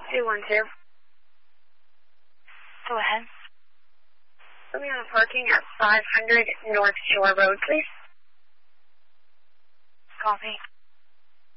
212. Go ahead. Put me on parking at 500 North Shore Road, please. Copy.